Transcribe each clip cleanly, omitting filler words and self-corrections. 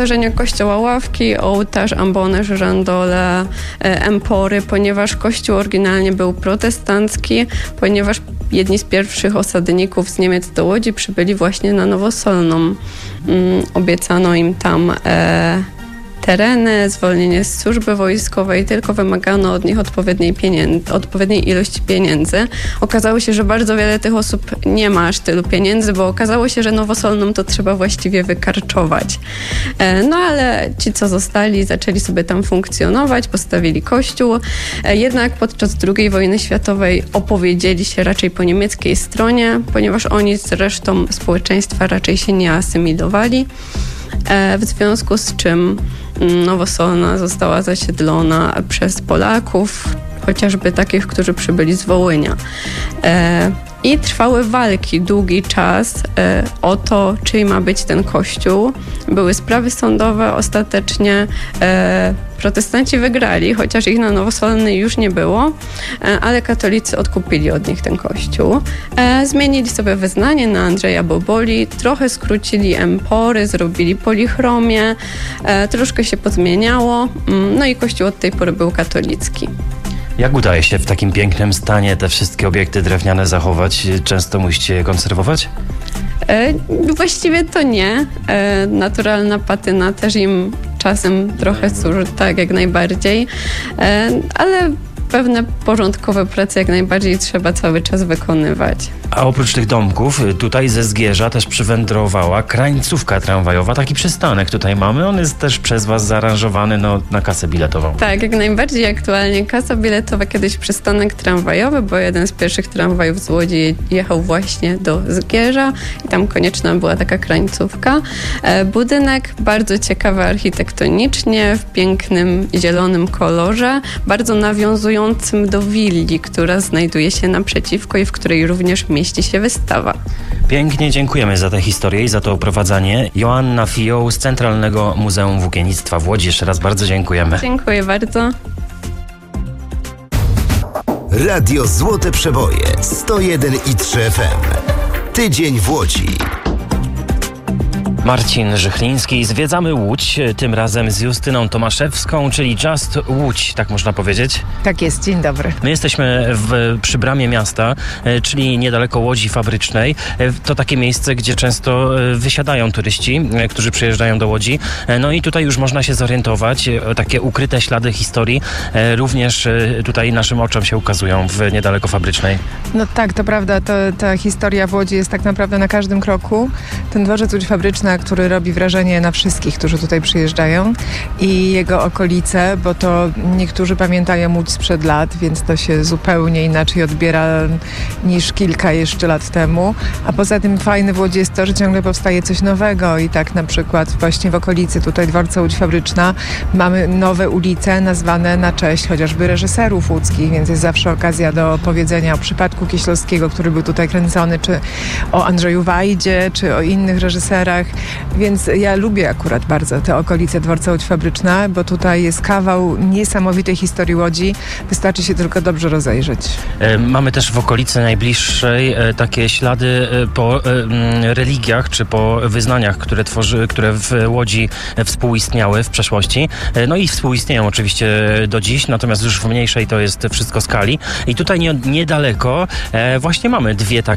wyposażenie kościoła ławki, ołtarz, ambony, żyrandole, empory, ponieważ kościół oryginalnie był protestancki, ponieważ jedni z pierwszych osadników z Niemiec do Łodzi przybyli właśnie na Nowosolną. Obiecano im tam tereny, zwolnienie z służby wojskowej, tylko wymagano od nich odpowiedniej ilości pieniędzy. Okazało się, że bardzo wiele tych osób nie ma aż tylu pieniędzy, bo okazało się, że Nowosolną to trzeba właściwie wykarczować. No ale ci, co zostali, zaczęli sobie tam funkcjonować, postawili kościół. Jednak podczas II wojny światowej opowiedzieli się raczej po niemieckiej stronie, ponieważ oni z resztą społeczeństwa raczej się nie asymilowali. W związku z czym Nowosolna została zasiedlona przez Polaków, chociażby takich, którzy przybyli z Wołynia. I trwały walki długi czas o to, czyj ma być ten kościół. Były sprawy sądowe, ostatecznie protestanci wygrali, chociaż ich na Nowosolnej już nie było, ale katolicy odkupili od nich ten kościół. Zmienili sobie wyznanie na Andrzeja Boboli, trochę skrócili empory, zrobili polichromię, troszkę się pozmieniało, no i kościół od tej pory był katolicki. Jak udaje się w takim pięknym stanie te wszystkie obiekty drewniane zachować? Często musicie je konserwować? Właściwie to nie. Naturalna patyna też im czasem trochę służy, tak, jak najbardziej. Ale pewne porządkowe prace jak najbardziej trzeba cały czas wykonywać. A oprócz tych domków, tutaj ze Zgierza też przywędrowała krańcówka tramwajowa. Taki przystanek tutaj mamy. On jest też przez was zaaranżowany na kasę biletową. Tak, jak najbardziej aktualnie. Kasa biletowa, kiedyś przystanek tramwajowy, bo jeden z pierwszych tramwajów z Łodzi jechał właśnie do Zgierza i tam konieczna była taka krańcówka. Budynek bardzo ciekawy architektonicznie, w pięknym zielonym kolorze, bardzo nawiązującym do willi, która znajduje się naprzeciwko i w której również mieści się wystawa. Pięknie dziękujemy za tę historię i za to oprowadzanie. Joanna Fioł z Centralnego Muzeum Włókiennictwa w Łodzi. Jeszcze raz bardzo dziękujemy. Dziękuję bardzo. Radio Złote Przeboje 101,3 FM. Tydzień w Łodzi. Marcin Żychliński. Zwiedzamy Łódź, tym razem z Justyną Tomaszewską, czyli Just Łódź, tak można powiedzieć? Tak jest, dzień dobry. My jesteśmy przy bramie miasta, czyli niedaleko Łodzi Fabrycznej. To takie miejsce, gdzie często wysiadają turyści, którzy przyjeżdżają do Łodzi. No i tutaj już można się zorientować. Takie ukryte ślady historii również tutaj naszym oczom się ukazują niedaleko Fabrycznej. No tak, to prawda. Ta historia w Łodzi jest tak naprawdę na każdym kroku. Ten dworzec Łódź Fabryczna, który robi wrażenie na wszystkich, którzy tutaj przyjeżdżają, i jego okolice, bo to niektórzy pamiętają Łódź sprzed lat, więc to się zupełnie inaczej odbiera niż kilka jeszcze lat temu. A poza tym fajne w Łodzi jest to, że ciągle powstaje coś nowego i tak na przykład właśnie w okolicy tutaj dworca Łódź Fabryczna mamy nowe ulice nazwane na cześć chociażby reżyserów łódzkich, więc jest zawsze okazja do opowiedzenia o przypadku Kieślowskiego, który był tutaj kręcony, czy o Andrzeju Wajdzie, czy o innych reżyserach. Więc ja lubię akurat bardzo te okolice dworca Łódź Fabryczna, bo tutaj jest kawał niesamowitej historii Łodzi. Wystarczy się tylko dobrze rozejrzeć. Mamy też w okolicy najbliższej takie ślady po religiach, czy po wyznaniach, które w Łodzi współistniały w przeszłości. No i współistnieją oczywiście do dziś, natomiast już w mniejszej to jest wszystko skali. I tutaj niedaleko właśnie mamy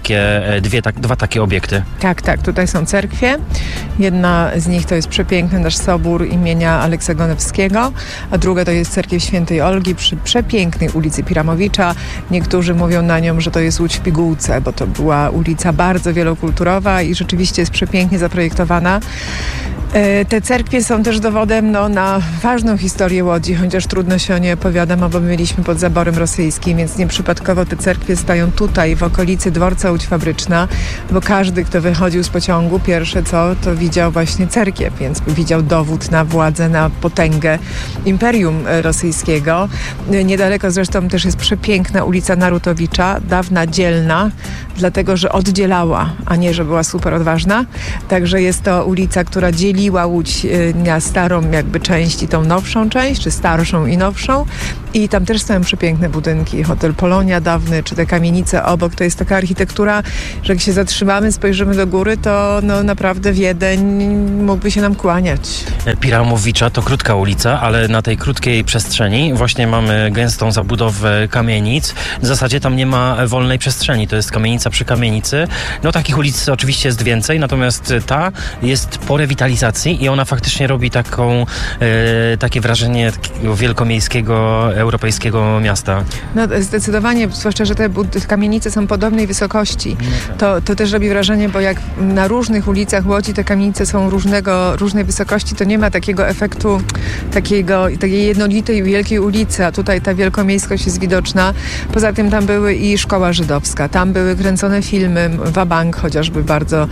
dwa takie obiekty. Tak, tutaj są cerkwie. Jedna z nich to jest przepiękny nasz sobór imienia Aleksa Gonewskiego, a druga to jest cerkiew Świętej Olgi przy przepięknej ulicy Piramowicza. Niektórzy mówią na nią, że to jest Łódź w pigułce, bo to była ulica bardzo wielokulturowa i rzeczywiście jest przepięknie zaprojektowana. Te cerkwie są też dowodem na ważną historię Łodzi, chociaż trudno się o nie opowiada, bo my byliśmy pod zaborem rosyjskim, więc nieprzypadkowo te cerkwie stają tutaj, w okolicy dworca Łódź Fabryczna, bo każdy, kto wychodził z pociągu, pierwsze co, to widział właśnie cerkiew, więc widział dowód na władzę, na potęgę Imperium Rosyjskiego. Niedaleko zresztą też jest przepiękna ulica Narutowicza, dawna dzielna, dlatego że oddzielała, a nie, że była super odważna. Także jest to ulica, która dzieli dzieliła Łódź na starą jakby część i tą nowszą część, czy starszą i nowszą. I tam też są przepiękne budynki. Hotel Polonia dawny, czy te kamienice obok. To jest taka architektura, że jak się zatrzymamy, spojrzymy do góry, to no, naprawdę Wiedeń mógłby się nam kłaniać. Piramowicza to krótka ulica, ale na tej krótkiej przestrzeni właśnie mamy gęstą zabudowę kamienic. W zasadzie tam nie ma wolnej przestrzeni. To jest kamienica przy kamienicy. No takich ulic oczywiście jest więcej, natomiast ta jest po rewitalizacji i ona faktycznie robi takie wrażenie takiego wielkomiejskiego, europejskiego miasta. No zdecydowanie, zwłaszcza, że te kamienice są podobnej wysokości. To też robi wrażenie, bo jak na różnych ulicach Łodzi te kamienice są różnej wysokości, to nie ma takiego efektu takiej jednolitej, wielkiej ulicy, a tutaj ta wielkomiejskość jest widoczna. Poza tym tam były i szkoła żydowska, tam były kręcone filmy, Wabank chociażby bardzo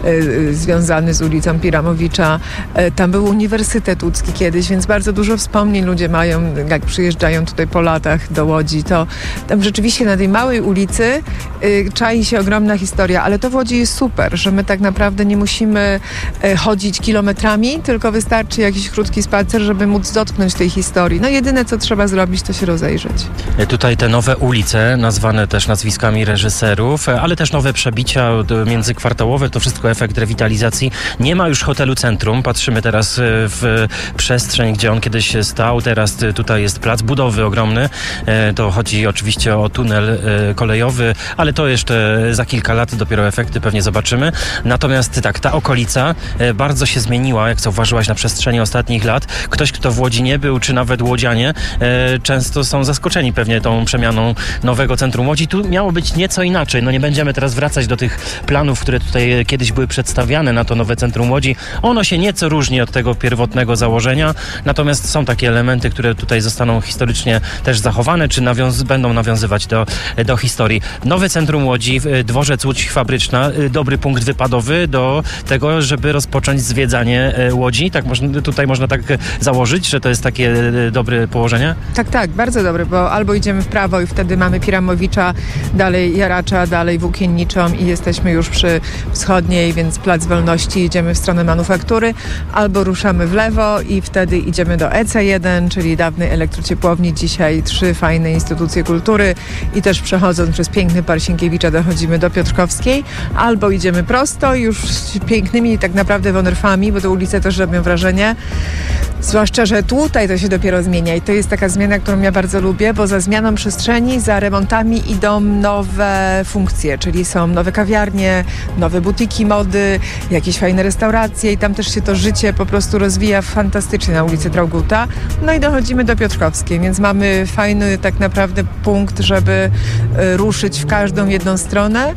związany z ulicą Piramowicza. Tam był Uniwersytet Łódzki kiedyś, więc bardzo dużo wspomnień ludzie mają, jak przyjeżdżają tutaj po latach do Łodzi. To tam rzeczywiście na tej małej ulicy czai się ogromna historia, ale to w Łodzi jest super, że my tak naprawdę nie musimy chodzić kilometrami, tylko wystarczy jakiś krótki spacer, żeby móc dotknąć tej historii. No jedyne, co trzeba zrobić, to się rozejrzeć. Tutaj te nowe ulice, nazwane też nazwiskami reżyserów, ale też nowe przebicia międzykwartałowe, to wszystko efekt rewitalizacji. Nie ma już hotelu Centrum. Patrzymy teraz w przestrzeń, gdzie on kiedyś stał. Teraz tutaj jest plac budowy ogromny. To chodzi oczywiście o tunel kolejowy, ale to jeszcze za kilka lat dopiero efekty pewnie zobaczymy. Natomiast tak, ta okolica bardzo się zmieniła, jak zauważyłaś, na przestrzeni ostatnich lat. Ktoś, kto w Łodzi nie był, czy nawet łodzianie, często są zaskoczeni pewnie tą przemianą nowego centrum Łodzi. Tu miało być nieco inaczej. No nie będziemy teraz wracać do tych planów, które tutaj kiedyś były przedstawiane na to nowe centrum Łodzi. Ono się nieco różni od tego pierwotnego założenia, natomiast są takie elementy, które tutaj zostaną historycznie też zachowane, czy będą nawiązywać do historii. Nowe centrum Łodzi, dworzec Łódź Fabryczna, dobry punkt wypadowy do tego, żeby rozpocząć zwiedzanie Łodzi. Tak tutaj można tak założyć, że to jest takie dobre położenie? Tak, bardzo dobre, bo albo idziemy w prawo i wtedy mamy Piramowicza, dalej Jaracza, dalej Włókienniczą i jesteśmy już przy wschodniej, więc Plac Wolności, idziemy w stronę Manufaktury, albo ruszamy w lewo i wtedy idziemy do EC1, czyli dawnej elektrociepłowni, dzisiaj 3 fajne instytucje kultury i też przechodząc przez piękny Park Sienkiewicza dochodzimy do Piotrkowskiej, albo idziemy prosto już z pięknymi tak naprawdę wonnerfami, bo te ulice też robią wrażenie. Zwłaszcza, że tutaj to się dopiero zmienia i to jest taka zmiana, którą ja bardzo lubię, bo za zmianą przestrzeni, za remontami idą nowe funkcje, czyli są nowe kawiarnie, nowe butiki mody, jakieś fajne restauracje i tam też się to życie po prostu rozwija fantastycznie na ulicy Trauguta. No i dochodzimy do Piotrkowskiej, więc mamy fajny tak naprawdę punkt, żeby ruszyć w każdą jedną stronę,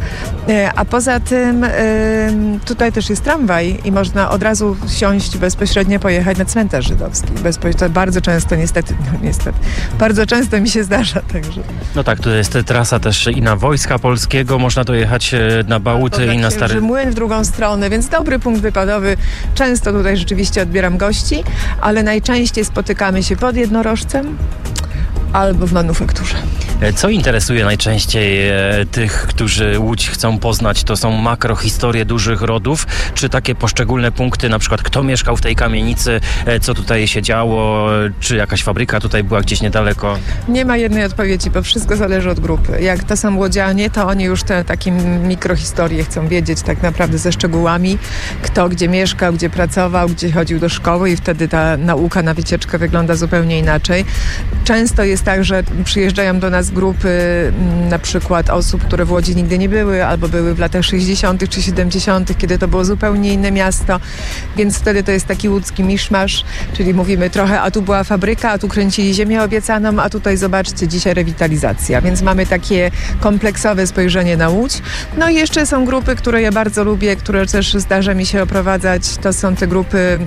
a poza tym tutaj też jest tramwaj i można od razu siąść bezpośrednio pojechać na cmentarz żydowski. To bardzo często niestety, bardzo często mi się zdarza. Także. No tak, tu jest trasa też i na Wojska Polskiego, można dojechać na Bałuty i na Stary Młyn w drugą stronę, więc dobry punkt wypadowy. Często tutaj rzeczywiście odbieram gości, ale najczęściej spotykamy się pod Jednorożcem albo w Manufakturze. Co interesuje najczęściej tych, którzy Łódź chcą poznać? To są makrohistorie dużych rodów, czy takie poszczególne punkty, na przykład kto mieszkał w tej kamienicy, co tutaj się działo, czy jakaś fabryka tutaj była gdzieś niedaleko? Nie ma jednej odpowiedzi, bo wszystko zależy od grupy. Jak to są łodzianie, to oni już te takie mikrohistorie chcą wiedzieć tak naprawdę ze szczegółami, kto gdzie mieszkał, gdzie pracował, gdzie chodził do szkoły i wtedy ta nauka na wycieczkę wygląda zupełnie inaczej. Często jest tak, że przyjeżdżają do nas grupy na przykład osób, które w Łodzi nigdy nie były, albo były w latach 60. czy 70., kiedy to było zupełnie inne miasto, więc wtedy to jest taki łódzki miszmasz, czyli mówimy trochę, a tu była fabryka, a tu kręcili ziemię obiecaną, a tutaj zobaczcie, dzisiaj rewitalizacja, więc mamy takie kompleksowe spojrzenie na Łódź. No i jeszcze są grupy, które ja bardzo lubię, które też zdarza mi się oprowadzać, to są te grupy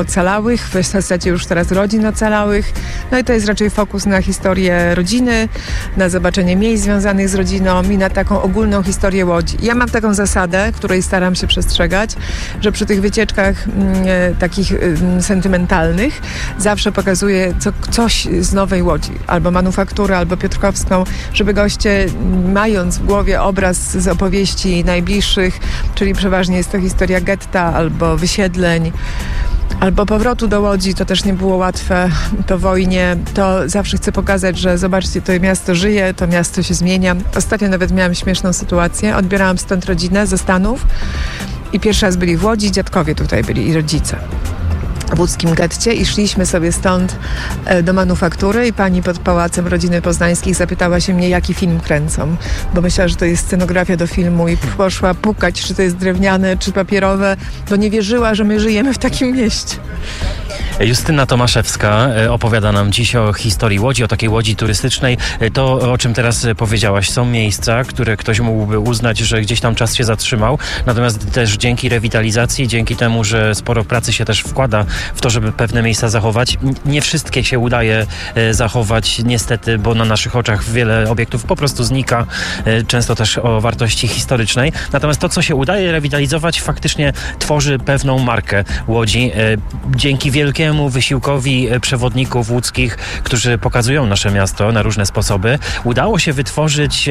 ocalałych, w zasadzie już teraz rodzin ocalałych, no i to jest raczej fokus na historię rodziny, na zobaczenie miejsc związanych z rodziną i na taką ogólną historię Łodzi. Ja mam taką zasadę, której staram się przestrzegać, że przy tych wycieczkach takich sentymentalnych zawsze pokazuję coś z Nowej Łodzi, albo Manufakturę, albo Piotrkowską, żeby goście, mając w głowie obraz z opowieści najbliższych, czyli przeważnie jest to historia getta albo wysiedleń, albo powrotu do Łodzi, to też nie było łatwe po wojnie, to zawsze chcę pokazać, że zobaczcie, to miasto żyje, to miasto się zmienia. Ostatnio nawet miałam śmieszną sytuację, odbierałam stąd rodzinę ze Stanów i pierwszy raz byli w Łodzi, dziadkowie tutaj byli i rodzice w łódzkim getcie i szliśmy sobie stąd do Manufaktury i pani pod Pałacem Rodziny Poznańskich zapytała się mnie, jaki film kręcą, bo myślała, że to jest scenografia do filmu i poszła pukać, czy to jest drewniane, czy papierowe, bo nie wierzyła, że my żyjemy w takim mieście. Justyna Tomaszewska opowiada nam dziś o historii Łodzi, o takiej Łodzi turystycznej. To, o czym teraz powiedziałaś, są miejsca, które ktoś mógłby uznać, że gdzieś tam czas się zatrzymał. Natomiast też dzięki rewitalizacji, dzięki temu, że sporo pracy się też wkłada w to, żeby pewne miejsca zachować. Nie wszystkie się udaje zachować, niestety, bo na naszych oczach wiele obiektów po prostu znika, często też o wartości historycznej. Natomiast to, co się udaje rewitalizować, faktycznie tworzy pewną markę Łodzi. Dzięki wielkiemu wysiłkowi przewodników łódzkich, którzy pokazują nasze miasto na różne sposoby, udało się wytworzyć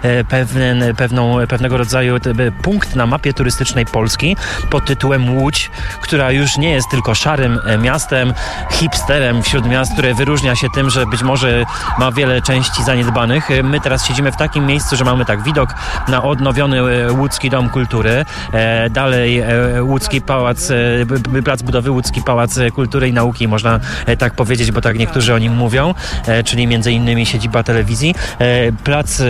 pewnego rodzaju punkt na mapie turystycznej Polski pod tytułem Łódź, która już nie jest tylko szarym miastem, hipsterem wśród miast, które wyróżnia się tym, że być może ma wiele części zaniedbanych. My teraz siedzimy w takim miejscu, że mamy tak widok na odnowiony Łódzki Dom Kultury, dalej Łódzki Pałac, plac budowy Łódzki Pałac Kultury i Nauki, można tak powiedzieć, bo tak niektórzy o nim mówią, czyli między innymi siedziba telewizji. Plac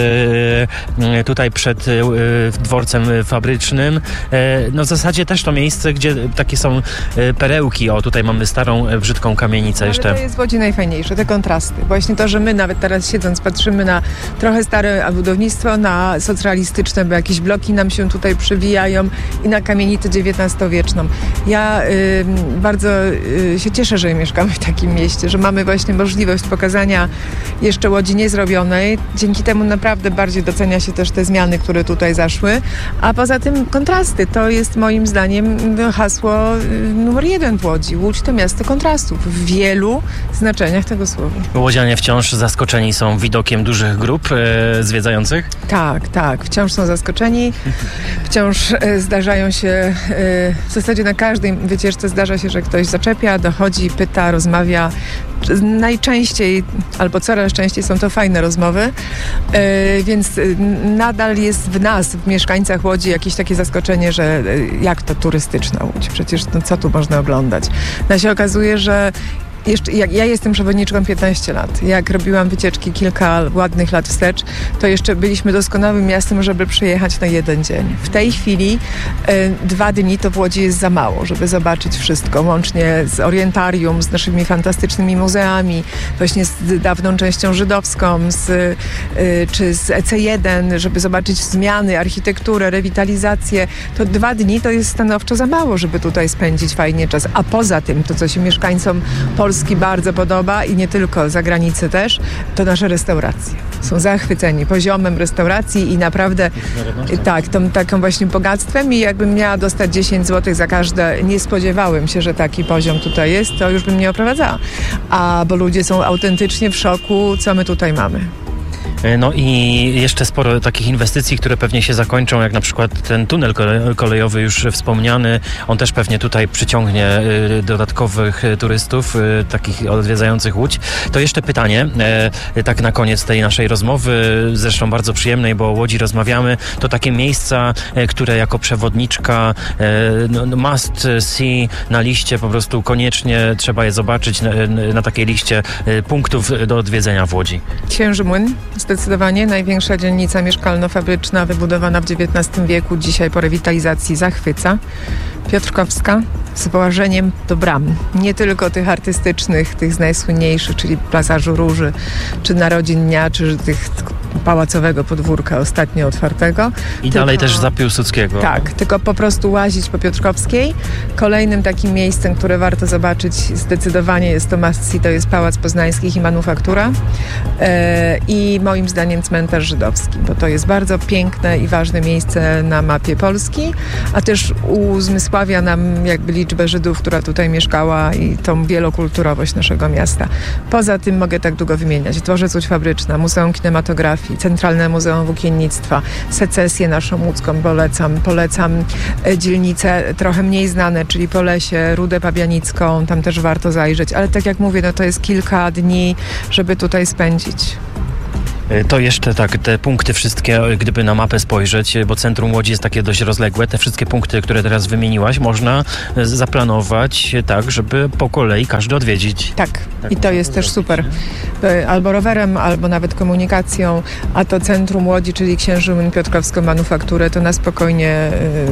tutaj przed dworcem fabrycznym. No w zasadzie też to miejsce, gdzie takie są perełki. O, tutaj mamy starą, brzydką kamienicę jeszcze. Ale to jest w Łodzi najfajniejsze, te kontrasty. Właśnie to, że my nawet teraz siedząc patrzymy na trochę stare budownictwo, na socrealistyczne, bo jakieś bloki nam się tutaj przewijają i na kamienicę XIX-wieczną. Ja bardzo się cieszę, że mieszkamy w takim mieście, że mamy właśnie możliwość pokazania jeszcze Łodzi niezrobionej. Dzięki temu naprawdę bardziej docenia się też te zmiany, które tutaj zaszły. A poza tym kontrasty. To jest moim zdaniem hasło numer 1 w Łodzi. Łódź to miasto kontrastów w wielu znaczeniach tego słowa. Łodzianie wciąż zaskoczeni są widokiem dużych grup zwiedzających? Tak. Wciąż są zaskoczeni. Wciąż zdarzają się, w zasadzie na każdej wycieczce zdarza się, że ktoś zaczepia, dochodzi, pyta, rozmawia. Najczęściej, albo coraz częściej są to fajne rozmowy, więc nadal jest w nas, w mieszkańcach Łodzi jakieś takie zaskoczenie, że jak to turystyczna Łódź? Przecież no, co tu można oglądać? No się okazuje, że ja jestem przewodniczką 15 lat. Jak robiłam wycieczki kilka ładnych lat wstecz, to jeszcze byliśmy doskonałym miastem, żeby przyjechać na jeden dzień. W tej chwili 2 dni to w Łodzi jest za mało, żeby zobaczyć wszystko, łącznie z Orientarium, z naszymi fantastycznymi muzeami, właśnie z dawną częścią żydowską, czy z EC1, żeby zobaczyć zmiany, architekturę, rewitalizację. To 2 dni to jest stanowczo za mało, żeby tutaj spędzić fajnie czas. A poza tym, to co się mieszkańcom Polski bardzo podoba i nie tylko, za granicę też, to nasze restauracje. Są zachwyceni poziomem restauracji i naprawdę taką właśnie bogactwem i jakbym miała dostać 10 zł za każde, nie spodziewałem się, że taki poziom tutaj jest, to już bym nie oprowadzała. Bo ludzie są autentycznie w szoku, co my tutaj mamy. No i jeszcze sporo takich inwestycji, które pewnie się zakończą, jak na przykład ten tunel kolejowy już wspomniany. On też pewnie tutaj przyciągnie dodatkowych turystów, takich odwiedzających Łódź. To jeszcze pytanie, tak na koniec tej naszej rozmowy, zresztą bardzo przyjemnej, bo o Łodzi rozmawiamy. To takie miejsca, które jako przewodniczka must see na liście, po prostu koniecznie trzeba je zobaczyć na takiej liście punktów do odwiedzenia w Łodzi. Księży Młyn. Zdecydowanie największa dzielnica mieszkalno-fabryczna wybudowana w XIX wieku, dzisiaj po rewitalizacji zachwyca. Piotrkowska, z położeniem do bram. Nie tylko tych artystycznych, tych z najsłynniejszych, czyli Plazażu Róży, czy Narodzin Dnia, czy tych pałacowego podwórka ostatnio otwartego. I dalej też za Piłsudskiego. Tak, tylko po prostu łazić po Piotrkowskiej. Kolejnym takim miejscem, które warto zobaczyć zdecydowanie jest to must see, to jest Pałac Poznańskich i Manufaktura. I moim zdaniem cmentarz żydowski, bo to jest bardzo piękne i ważne miejsce na mapie Polski, a też uzmysławia nam jakby liczbę Żydów, która tutaj mieszkała i tą wielokulturowość naszego miasta. Poza tym mogę tak długo wymieniać. Dworzec Łódź Fabryczna, Muzeum Kinematografii, Centralne Muzeum Włókiennictwa, Secesję naszą łódzką polecam dzielnice trochę mniej znane, czyli Polesie, Rudę Pabianicką, tam też warto zajrzeć, ale tak jak mówię, no to jest kilka dni, żeby tutaj spędzić. To jeszcze tak, te punkty wszystkie, gdyby na mapę spojrzeć, bo centrum Łodzi jest takie dość rozległe, te wszystkie punkty, które teraz wymieniłaś, można zaplanować tak, żeby po kolei każdy odwiedzić. Tak, i to jest też super. Albo rowerem, albo nawet komunikacją, a to centrum Łodzi, czyli Księży Młyn Piotrkowską Manufakturę, to na spokojnie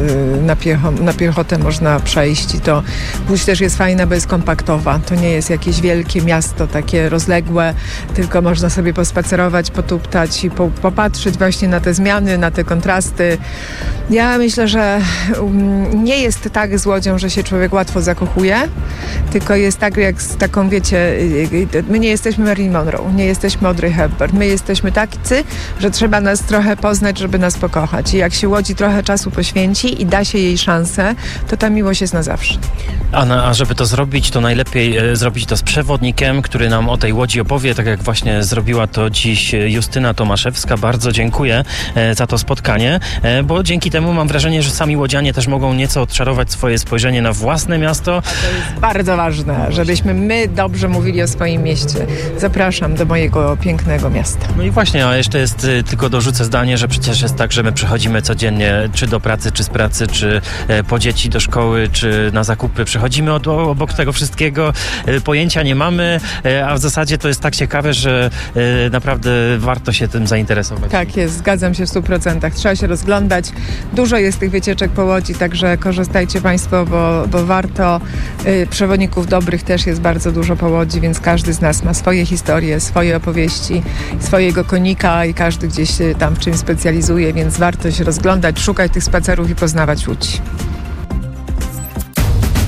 na piechotę można przejść i to Łódź też jest fajna, bo jest kompaktowa. To nie jest jakieś wielkie miasto, takie rozległe, tylko można sobie pospacerować, potuptać i popatrzeć właśnie na te zmiany, na te kontrasty. Ja myślę, że nie jest tak z Łodzią, że się człowiek łatwo zakochuje, tylko jest tak jak z taką, wiecie, my nie jesteśmy Marilyn Monroe, nie jesteśmy Audrey Hepburn, my jesteśmy tacy, że trzeba nas trochę poznać, żeby nas pokochać. I jak się Łodzi trochę czasu poświęci i da się jej szansę, to ta miłość jest na zawsze. A żeby to zrobić, to najlepiej zrobić to z przewodnikiem, który nam o tej Łodzi opowie, tak jak właśnie zrobiła to dziś Justyna Tomaszewska. Bardzo dziękuję za to spotkanie, bo dzięki temu mam wrażenie, że sami łodzianie też mogą nieco odczarować swoje spojrzenie na własne miasto. A to jest bardzo ważne, żebyśmy my dobrze mówili o swoim mieście. Zapraszam do mojego pięknego miasta. No i właśnie, a jeszcze jest, tylko dorzucę zdanie, że przecież jest tak, że my przychodzimy codziennie, czy do pracy, czy z pracy, czy po dzieci do szkoły, czy na zakupy. Przychodzimy obok tego wszystkiego, pojęcia nie mamy, a w zasadzie to jest tak ciekawe, że naprawdę warto się tym zainteresować. Tak jest, zgadzam się w 100%. Trzeba się rozglądać. Dużo jest tych wycieczek po Łodzi, także korzystajcie Państwo, bo warto. Przewodników dobrych też jest bardzo dużo po Łodzi, więc każdy z nas ma swoje historie, swoje opowieści, swojego konika i każdy gdzieś się tam w czymś specjalizuje, więc warto się rozglądać, szukać tych spacerów i poznawać Łódź.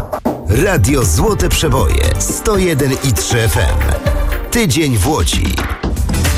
Radio Złote Przeboje 101,3 FM. Tydzień w Łodzi.